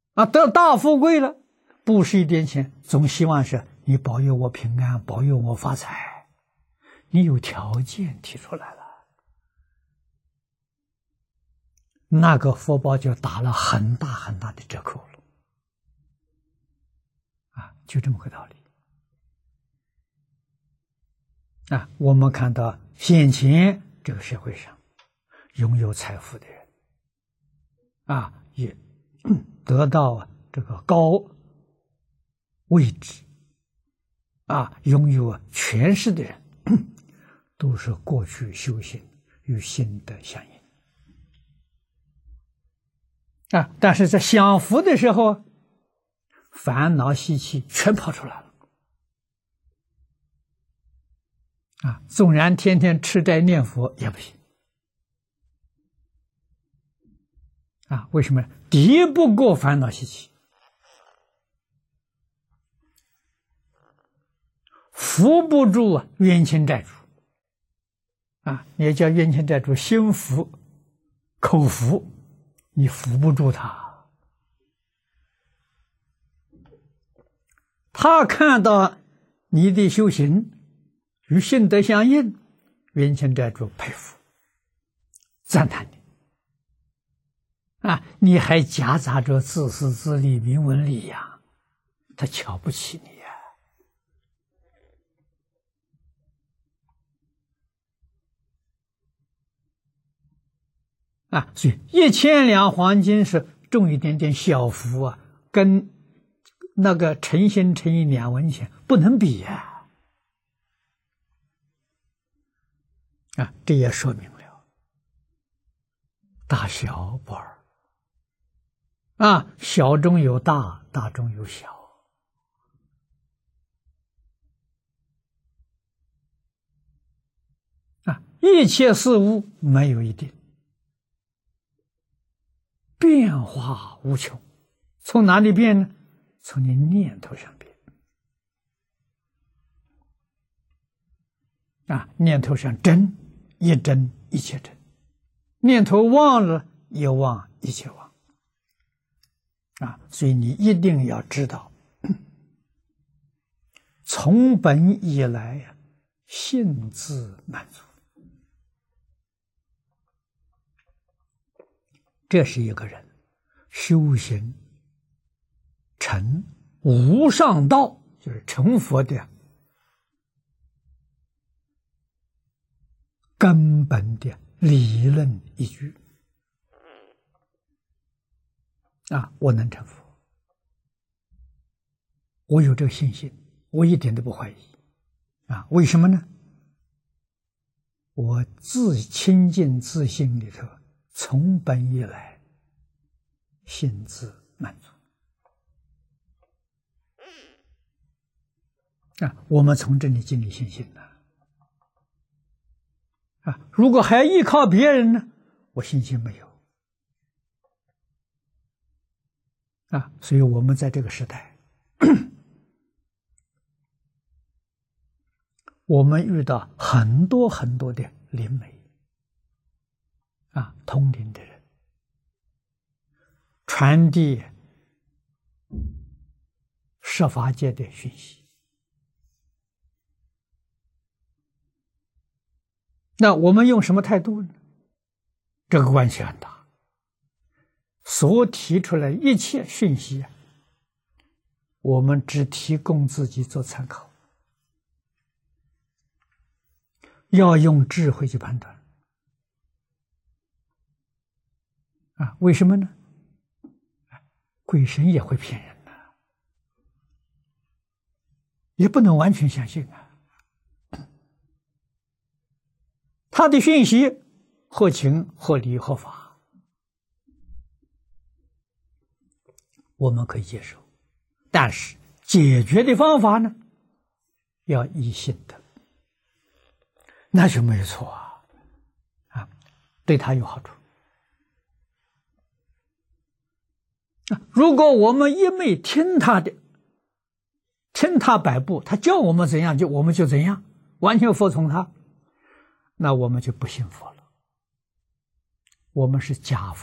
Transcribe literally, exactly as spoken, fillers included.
啊，得大富贵了，不是一点钱，总希望是你保佑我平安，保佑我发财。你有条件提出来了，那个福报就打了很大很大的折扣了。啊，就这么个道理。啊，我们看到先前这个社会上拥有财富的人，啊，也得到这个高位置，啊，拥有权势的人，都是过去修行与心得相应。啊，但是在享福的时候，烦恼习气全跑出来了。啊，纵然天天吃斋念佛也不行。啊，为什么？敌不过烦恼习气，扶不住啊冤亲债主。啊，也叫冤亲债主心服口服，你扶不住他。他看到你的修行与性德相应，冤亲债主佩服赞叹你。啊，你还夹杂着自私自利、名闻利养，他瞧不起你呀。啊，所以一千两黄金是种一点点小福啊，跟那个诚心诚意两文钱不能比呀。啊，这也说明了大小不二。啊，小中有大，大中有小。啊，一切事物没有一定，变化无穷。从哪里变呢？从你念头上变。啊，念头上真，一真一切真；念头忘了，一忘一切忘。啊，所以你一定要知道，从本以来呀，性自满足。这是一个人修行成无上道，就是成佛的根本的理论依据。啊，我能成佛，我有这个信心，我一点都不怀疑。啊，为什么呢？我自清净自信里头，从本以来，性自满足。啊，我们从这里建立信心呢。啊，如果还要依靠别人呢，我信心没有。啊，所以我们在这个时代，我们遇到很多很多的灵媒，啊，通灵的人，传递设法界的讯息。那我们用什么态度呢？这个关系很大。所提出来一切讯息，我们只提供自己做参考，要用智慧去判断。啊，为什么呢？鬼神也会骗人的，也不能完全相信啊。他的讯息合情、合理、合法。我们可以接受，但是解决的方法呢，要依性的，那就没有错啊，啊，对他有好处。啊，如果我们一味听他的，听他摆布，他叫我们怎样就我们就怎样，完全服从他，那我们就不信佛了，我们是假佛。